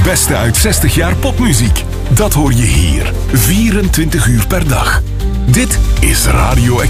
beste uit 60 jaar popmuziek. Dat hoor je hier, 24 uur per dag. Dit is Radio